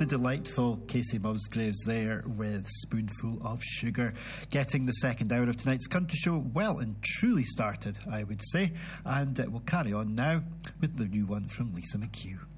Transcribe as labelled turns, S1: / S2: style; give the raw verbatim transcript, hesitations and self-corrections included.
S1: the delightful Casey Musgraves there with Spoonful of Sugar, getting the second hour of tonight's country show well and truly started, I would say. And uh, we'll carry on now with the new one from Lisa McHugh.